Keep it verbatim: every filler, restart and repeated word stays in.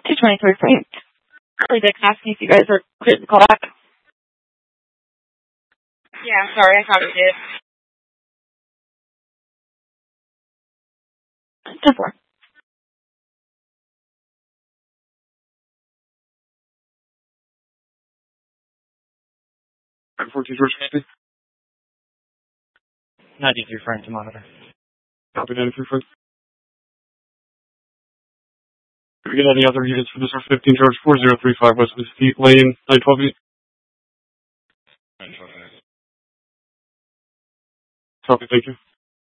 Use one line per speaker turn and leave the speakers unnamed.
two twenty-three Frank. Really Dick asking if you guys are clear to call back. Yeah, I'm sorry, I thought it did. ten four.
fourteen George County.
ninety-three Frank to monitor.
Copy ninety-three Frank. Do we get any other units for this fifteen George four zero three five West Mesquite Lane, nine twelve eight?
nine twelve eight.
Copy, thank you.